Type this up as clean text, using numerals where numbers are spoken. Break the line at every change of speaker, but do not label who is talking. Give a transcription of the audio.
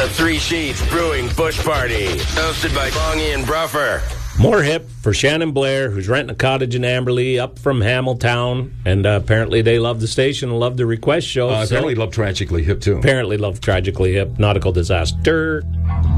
The Three Sheets Brewing Bush Party, hosted by Bongie and Bruffer.
More hip for Shannon Blair, who's renting a cottage in Amberley up from Hamiltown. And apparently they love the station and love the request show.
Apparently love Tragically Hip, too.
Apparently love Tragically Hip. Nautical Disaster.